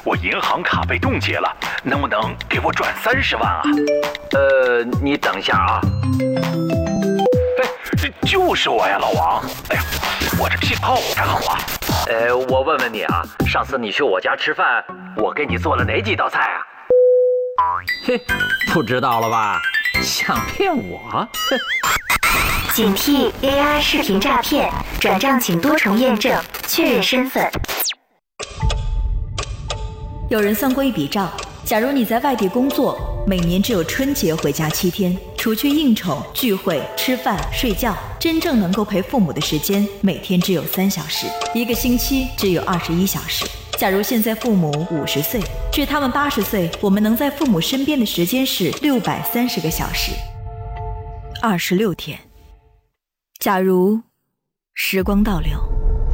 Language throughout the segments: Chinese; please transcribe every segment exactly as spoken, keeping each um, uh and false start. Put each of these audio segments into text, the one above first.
我银行卡被冻结了，能不能给我转三十万啊？ 呃，你等一下啊。 哎，这就是我呀，老王。哎呀，我这信号不太好啊。 呃，我问问你啊，上次你去我家吃饭，我给你做了哪几道菜啊？嘿，不知道了吧？想骗我？ 警惕 A I 视频诈骗，转账请多重验证，确认身份。 有人算过一笔账，假如你在外地工作，每年只有春节回家七天，除去应酬、聚会、吃饭、睡觉，真正能够陪父母的时间，每天只有三小时，一个星期只有二十一小时。假如现在父母五十岁，至他们八十岁，我们能在父母身边的时间是六百三十个小时，二十六天。假如时光倒流，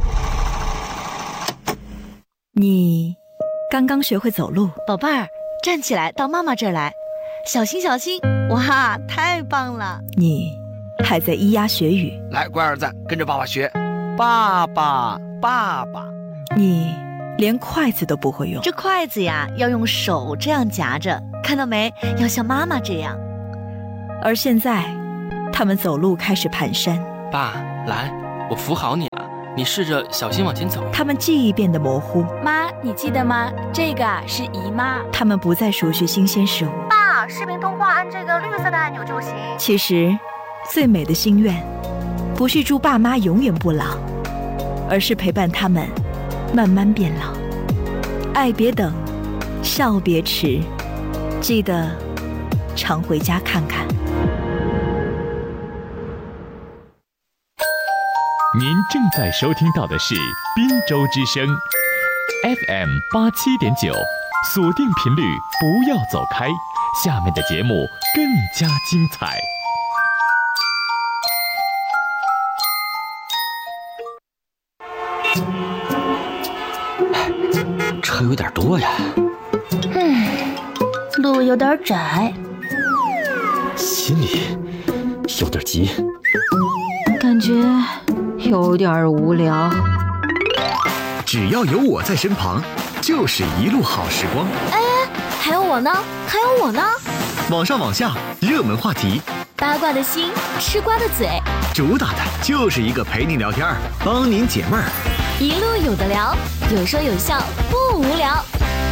你刚刚学会走路， 宝贝儿，站起来，到妈妈这儿来，小心小心！哇，太棒了！ 你还在咿呀学语， 来，乖儿子，跟着爸爸学，爸爸，爸爸。 你连筷子都不会用， 这筷子呀，要用手这样夹着，看到没？要像妈妈这样。 而现在，他们走路开始蹒跚。 爸，来，我扶好你了，你试着小心往前走。 他们记忆变得模糊。 妈，你记得吗？这个是姨妈。 他们不再熟悉新鲜事物。 爸，视频通话按这个绿色的按钮就行。 其实，最美的心愿，不是祝爸妈永远不老，而是陪伴他们慢慢变老。爱别等，笑别迟，记得常回家看看。 您正在收听到的是滨州之声 F M 八七点九，锁定频率，不要走开，下面的节目更加精彩。 车有点多呀。 嗯，路有点窄， 心里有点急， 感觉有点无聊。 只要有我在身旁，就是一路好时光。 哎，还有我呢，还有我呢。 网上网下，热门话题， 八卦的心，吃瓜的嘴， 主打的就是一个陪您聊天，帮您解闷儿。 一路有的聊，有说有笑，不无聊。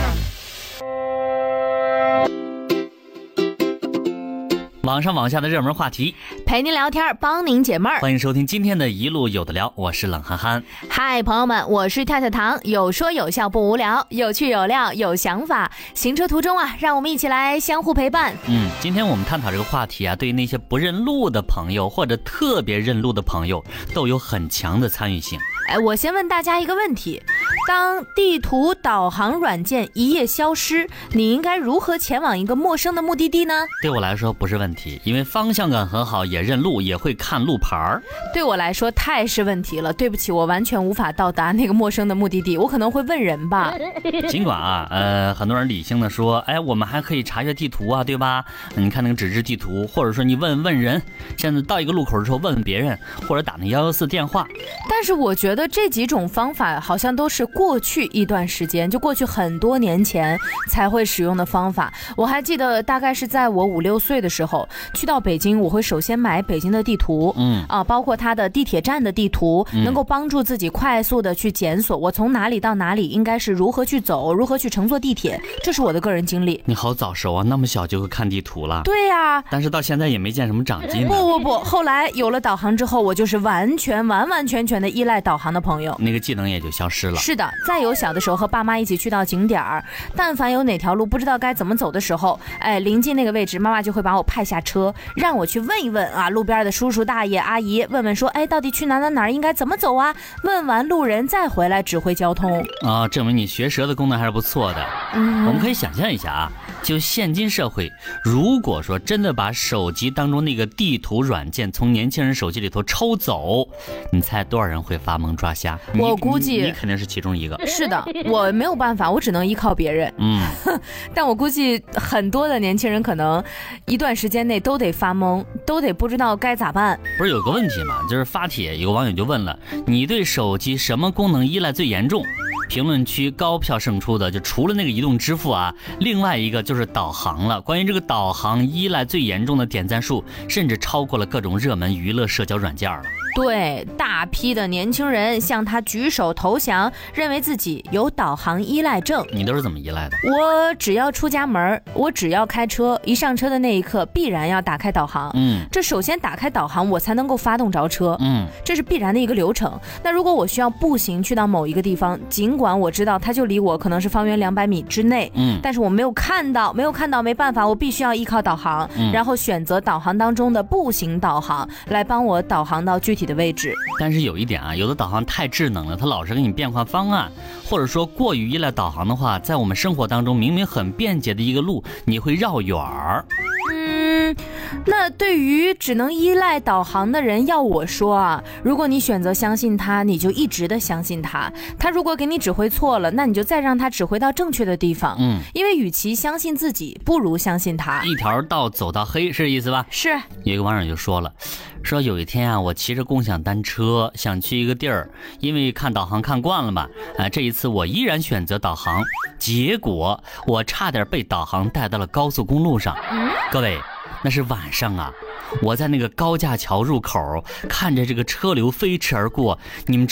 网上网下的热门话题， 陪您聊天，帮您解闷儿。 欢迎收听今天的一路有的聊，我是冷憨憨。 嗨，朋友们，我是跳跳糖，有说有笑不无聊，有趣有料有想法。行车途中啊，让我们一起来相互陪伴。 嗯，今天我们探讨这个话题啊，对于那些不认路的朋友或者特别认路的朋友，都有很强的参与性。 哎，我先问大家一个问题：当地图导航软件一夜消失，你应该如何前往一个陌生的目的地呢？ 对我来说不是问题，因为方向感很好，也认路，也会看路牌儿。 对我来说太是问题了，对不起，我完全无法到达那个陌生的目的地，我可能会问人吧。 尽管啊，呃，很多人理性的说，哎，我们还可以查阅地图啊，对吧？你看那个纸质地图，或者说你问问人，现在到一个路口之后问问别人，或者打那幺幺四电话。 但是我觉得这几种方法好像都是过去一段时间，就过去很多年前才会使用的方法。我还记得大概是在我五六岁的时候，去到北京，我会首先买北京的地图，嗯啊，包括它的地铁站的地图，嗯、能够帮助自己快速的去检索我从哪里到哪里应该是如何去走，如何去乘坐地铁，这是我的个人经历。 你好早熟啊，那么小就会看地图了。 对呀、啊， 但是到现在也没见什么长进。 不不不，后来有了导航之后，我就是完全完完全全的依赖导航的朋友。 那个技能也就消失了。 是的，再有小的时候和爸妈一起去到景点儿，但凡有哪条路不知道该怎么走的时候，哎，临近那个位置，妈妈就会把我派下车，让我去问一问啊，路边的叔叔大爷阿姨，问问说，哎，到底去哪哪哪应该怎么走啊？问完路人再回来指挥交通啊，证明你学舌的功能还是不错的。嗯，我们可以想象一下啊，就现今社会，如果说真的把手机当中那个地图软件从年轻人手机里头抽走，你猜多少人会发懵抓瞎？ 我估计你, 你肯定是其中一个。 是的，我没有办法，我只能依靠别人。嗯，但我估计很多的年轻人可能一段时间内都得发懵，都得不知道该咋办。 不是有个问题吗？就是发帖有个网友就问了，你对手机什么功能依赖最严重？ 评论区高票胜出的，就除了那个移动支付啊，另外一个就是导航了。关于这个导航依赖最严重的点赞数，甚至超过了各种热门娱乐社交软件了。 对，大批的年轻人向他举手投降，认为自己有导航依赖症。 你都是怎么依赖的？ 我只要出家门，我只要开车，一上车的那一刻必然要打开导航。嗯，这首先打开导航，我才能够发动着车。嗯，这是必然的一个流程。那如果我需要步行去到某一个地方，尽管我知道它就离我可能是方圆两百米之内，嗯，但是我没有看到，没有看到没办法，我必须要依靠导航，嗯，然后选择导航当中的步行导航来帮我导航到具体的位置。 但是有一点啊，有的导航太智能了，它老是给你变换方案，或者说过于依赖导航的话，在我们生活当中明明很便捷的一个路，你会绕远儿。 嗯，那对于只能依赖导航的人，要我说啊，如果你选择相信他，你就一直的相信他。他如果给你指挥错了，那你就再让他指挥到正确的地方。嗯，因为与其相信自己，不如相信他。 一条道走到黑，是这意思吧？ 是。 有一个网友就说了，说有一天啊，我骑着共享单车想去一个地儿，因为看导航看惯了嘛，啊，这一次我依然选择导航，结果我差点被导航带到了高速公路上。嗯，各位。那是晚上啊，我在那个高架桥入口看着这个车流飞驰而过，你们